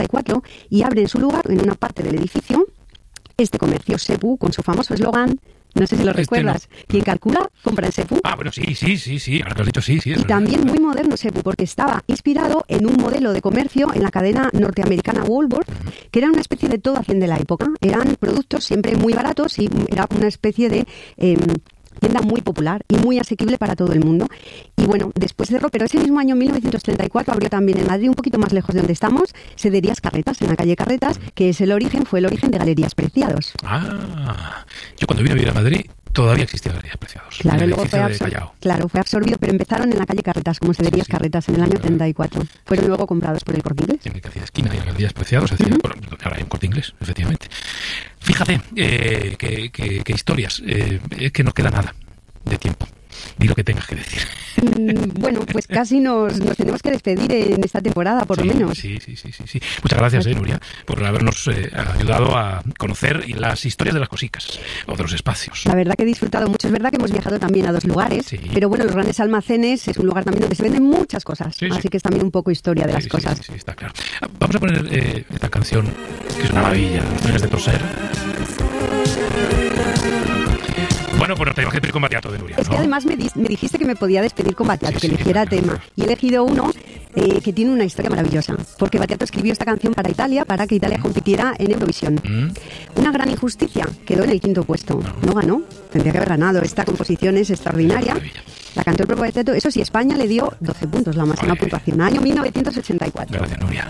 1934 y abre en su lugar, en una parte del edificio, este comercio Sepu con su famoso eslogan. No sé si lo recuerdas. No. Quien calcula, compra en Sepu. Ah, bueno, sí. Ahora que has dicho, sí. Y también muy moderno Sepu, porque estaba inspirado en un modelo de comercio en la cadena norteamericana Walmart, que era una especie de todo a 100 de la época. Eran productos siempre muy baratos y era una especie de tienda muy popular y muy asequible para todo el mundo. Y bueno, después cerró, pero ese mismo año, en 1934, abrió también en Madrid, un poquito más lejos de donde estamos, Sederías Carretas, en la calle Carretas, que fue el origen de Galerías Preciados. Ah, yo cuando vine a vivir a Madrid todavía existían Galerías Preciados. Claro, luego fue absorbido, pero empezaron en la calle Carretas, como Sederías Carretas, en el año 34. Fueron luego comprados por el Corte Inglés. En cada esquina hay Galerías Preciados, ahora hay un Corte Inglés, efectivamente. Fíjate, qué historias, es que no queda nada de tiempo. Di lo que tengas que decir. Bueno, pues casi nos tenemos que despedir en esta temporada, por lo menos. Sí. Muchas gracias, Nuria, por habernos ayudado a conocer las historias de las cosicas o de los espacios. La verdad que he disfrutado mucho. Es verdad que hemos viajado también a 2 lugares, pero bueno, los grandes almacenes es un lugar también donde se venden muchas cosas. Así que es también un poco historia de las cosas. Sí, está claro. Vamos a poner esta canción, que es una maravilla, Los Trenes de Toser. Bueno, pues nos tenemos que despedir con Battiato de Nuria, ¿no? Es que además me dijiste que me podía despedir con Battiato, que eligiera tema. Y he elegido uno que tiene una historia maravillosa. Porque Battiato escribió esta canción para Italia, para que Italia compitiera en Eurovisión. Una gran injusticia. Quedó en el 5º puesto. No ganó. Tendría que haber ganado. Esta composición es extraordinaria. La cantó el propio Battiato. Eso sí, España le dio 12 puntos, la máxima puntuación. Año 1984. Gracias, Nuria.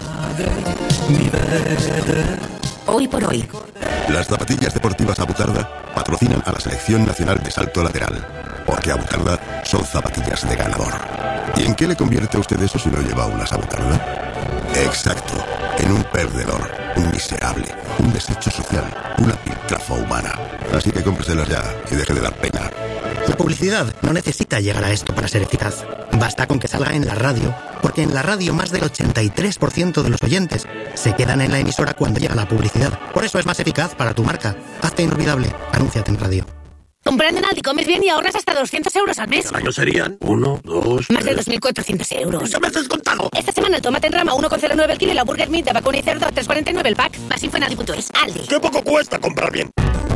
Hoy por hoy. Las zapatillas deportivas Abutarda patrocinan a la Selección Nacional de Salto Lateral, porque Abutarda son zapatillas de ganador. ¿Y en qué le convierte a usted eso si no lleva unas Abutarda? Exacto, en un perdedor, un miserable, un desecho social, una piltrafa humana. Así que cómpreselas ya y deje de dar pena. La publicidad no necesita llegar a esto para ser eficaz. Basta con que salga en la radio, porque en la radio más del 83% de los oyentes se quedan en la emisora cuando llega la publicidad. Por eso es más eficaz para tu marca. Hazte inolvidable. Anúnciate en radio. Comprando en Aldi comes bien y ahorras hasta 200 euros al mes. Al año serían 1, 2, más de 2.400 euros. ¡Ya me has descontado! Esta semana el tomate en rama 1,09 el kilo y la burger meat de vacuna y cerdo a 3,49 el pack. Más info en Aldi.es. Aldi. ¡Qué poco cuesta comprar bien!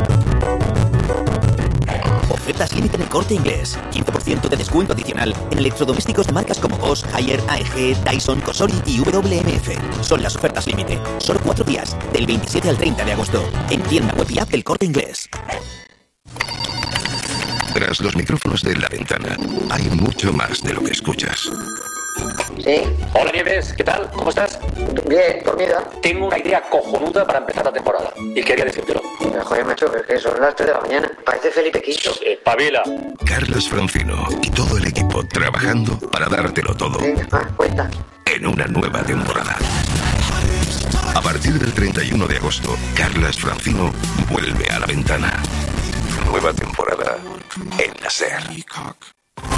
Ofertas límite en el Corte Inglés. 15% de descuento adicional en electrodomésticos de marcas como Bosch, Haier, AEG, Dyson, Cosori y WMF. Son las ofertas límite. Solo 4 días, del 27 al 30 de agosto. En tienda web y app del Corte Inglés. Tras los micrófonos de La Ventana, hay mucho más de lo que escuchas. Sí. Hola Nieves, ¿qué tal? ¿Cómo estás? Bien, dormida. Tengo una idea cojonuda para empezar la temporada y quería decírtelo. Joder, macho, que son las 3 de la mañana. Parece Felipe V. Espabila. Carlos Francino y todo el equipo trabajando para dártelo todo. Venga, cuenta. En una nueva temporada. A partir del 31 de agosto, Carlos Francino vuelve a La Ventana. Nueva temporada en la SER.